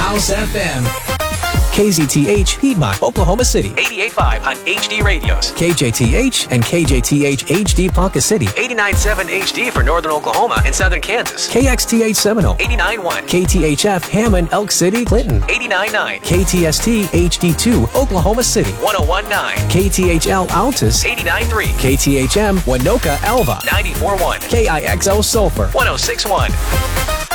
House FM. KZTH, Piedmont, Oklahoma City. 88.5 on HD radios. KJTH and KJTH HD Ponca City. 89.7 HD for Northern Oklahoma and Southern Kansas. KXTH Seminole. 89.1. KTHF Hammond, Elk City, Clinton. 89.9. KTST HD2, Oklahoma City. 101.9. KTHL Altus. 89.3. KTHM Winoka, Alva. 94.1. KIXO Sulphur. 106.1.